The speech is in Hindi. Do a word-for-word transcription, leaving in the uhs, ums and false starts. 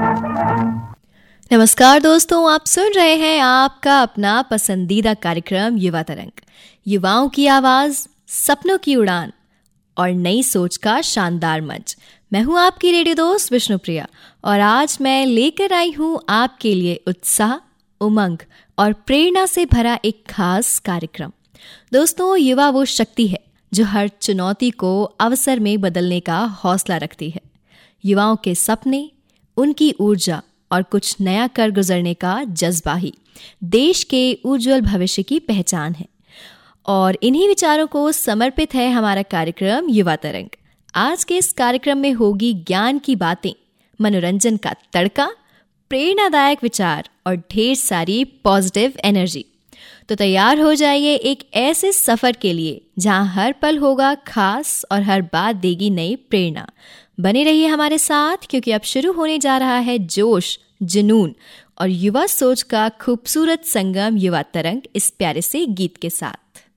नमस्कार दोस्तों, आप सुन रहे हैं आपका अपना पसंदीदा कार्यक्रम युवा तरंग। युवाओं की आवाज, सपनों की उड़ान और नई सोच का शानदार मंच। मैं हूं आपकी रेडियो दोस्त विष्णुप्रिया और आज मैं लेकर आई हूं आपके लिए उत्साह, उमंग और प्रेरणा से भरा एक खास कार्यक्रम। दोस्तों, युवा वो शक्ति है जो हर चुनौती को अवसर में बदलने का हौसला रखती है। युवाओं के सपने, उनकी ऊर्जा और कुछ नया कर गुजरने का जज्बा ही देश के उज्जवल भविष्य की पहचान है। और इन्हीं विचारों को समर्पित है हमारा कार्यक्रम युवा तरंग। आज के इस कार्यक्रम में होगी ज्ञान की बातें, मनोरंजन का तड़का, प्रेरणादायक विचार और ढेर सारी पॉजिटिव एनर्जी। तो तैयार हो जाइए एक ऐसे सफर के लिए जहां हर पल होगा खास और हर बात देगी नई प्रेरणा। बने रहिए हमारे साथ क्योंकि अब शुरू होने जा रहा है जोश, जुनून और युवा सोच का खूबसूरत संगम युवा तरंग इस प्यारे से गीत के साथ।